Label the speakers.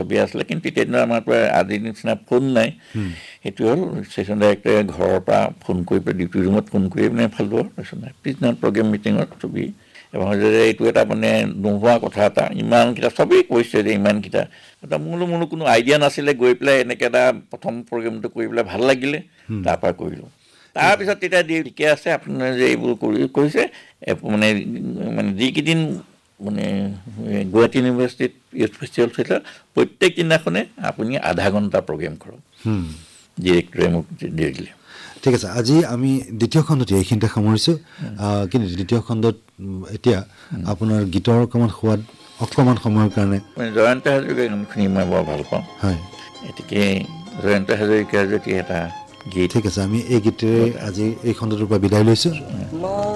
Speaker 1: ছবি আছিলে কিন্তু তেতিয়া আমাৰ পৰা আজিৰ নিচিনা ফোন নাই সেইটো হ'ল ষ্টেচন ডাইৰেক্টৰে ঘৰৰ পৰা ফোন কৰি পেলাই ডিউটি ৰুমত ফোন কৰি মানে ভাল লোৱা পিছদিনা প্ৰগ্ৰেম মিটিঙত ছবি এবং যে এইটো এটা মানে নোহোৱা কথা এটা ইমানকেইটা চবেই কৈছে যে ইমানকেইটা এটা মোৰো কোনো আইডিয়া নাছিলে গৈ পেলাই এনেকৈ এটা প্ৰথম প্ৰগ্ৰেমটো কৰি পেলাই ভাল লাগিলে তাৰপৰা কৰিলোঁ তাৰপিছত তেতিয়া ঠিকে আছে আপোনাৰ যে এইবোৰ কৰিছে মানে যিকেইদিন মানে গুৱাহাটী ইউনিভাৰ্চিটিত ইউথ ফেষ্টিভেল থৈছে প্ৰত্যেক দিনাখনে আপুনি আধা ঘণ্টা প্ৰগ্ৰেম কৰক ডিৰেক্টৰে মোক দিলে
Speaker 2: ঠিক আছে আজি আমি দ্বিতীয় খণ্ডত এইখিনিতে সামৰিছোঁ কিন্তু দ্বিতীয় খণ্ডত এতিয়া আপোনাৰ গীতৰ অকণমান সোৱাদ অকণমান সময়ৰ কাৰণে
Speaker 1: জয়ন্ত হাজৰিকাৰ গানখিনি মই বৰ ভাল পাওঁ
Speaker 2: হয়
Speaker 1: গতিকে জয়ন্ত হাজৰিকাৰ যদি এটা গীত
Speaker 2: ঠিক আছে আমি এই গীতেৰে আজি এই খণ্ডটোৰ পৰা বিদায় লৈছোঁ